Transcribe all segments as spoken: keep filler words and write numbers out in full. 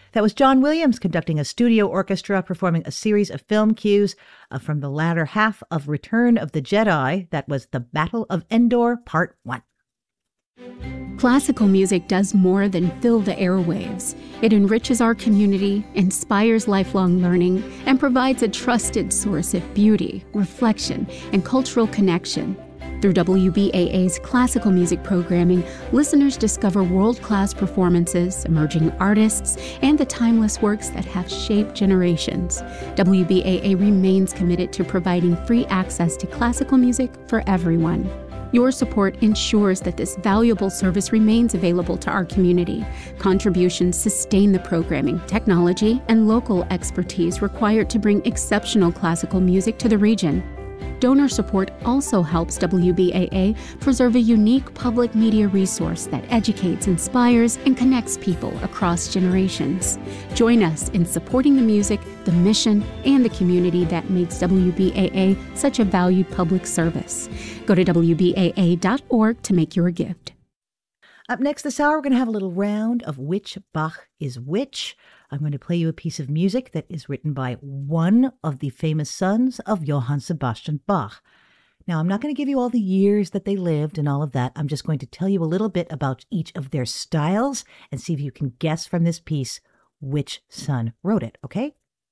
That was John Williams conducting a studio orchestra performing a series of film cues uh, from the latter half of Return of the Jedi. That was The Battle of Endor, Part one. Classical music does more than fill the airwaves. It enriches our community, inspires lifelong learning, and provides a trusted source of beauty, reflection, and cultural connection. Through W B A A's classical music programming, listeners discover world-class performances, emerging artists, and the timeless works that have shaped generations. W B A A remains committed to providing free access to classical music for everyone. Your support ensures that this valuable service remains available to our community. Contributions sustain the programming, technology, and local expertise required to bring exceptional classical music to the region. Donor support also helps W B A A preserve a unique public media resource that educates, inspires, and connects people across generations. Join us in supporting the music, the mission, and the community that makes W B A A such a valued public service. Go to W B A A dot org to make your gift. Up next this hour, we're going to have a little round of Which Bach is Which. I'm going to play you a piece of music that is written by one of the famous sons of Johann Sebastian Bach. Now, I'm not going to give you all the years that they lived and all of that. I'm just going to tell you a little bit about each of their styles and see if you can guess from this piece which son wrote it, okay?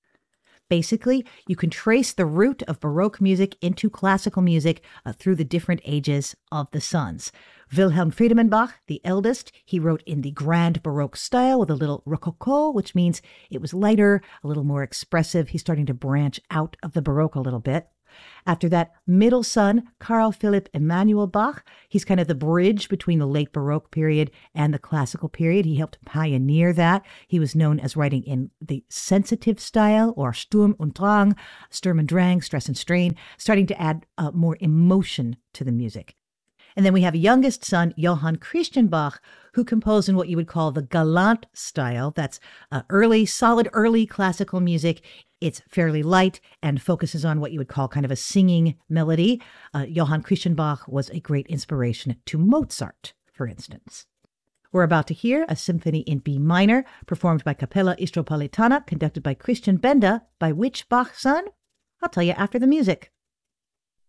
Basically, you can trace the root of Baroque music into classical music uh, through the different ages of the sons. Wilhelm Friedemann Bach, the eldest, he wrote in the Grand Baroque style with a little rococo, which means it was lighter, a little more expressive. He's starting to branch out of the Baroque a little bit. After that, middle son, Carl Philipp Emanuel Bach, he's kind of the bridge between the late Baroque period and the classical period. He helped pioneer that. He was known as writing in the sensitive style, or Sturm und Drang, Sturm and Drang, stress and strain, starting to add uh, more emotion to the music. And then we have a youngest son, Johann Christian Bach, who composed in what you would call the galant style. That's uh, early, solid early classical music. It's fairly light and focuses on what you would call kind of a singing melody. Uh, Johann Christian Bach was a great inspiration to Mozart, for instance. We're about to hear a symphony in B minor, performed by Capella Istropolitana, conducted by Christian Benda. By which Bach son? I'll tell you after the music.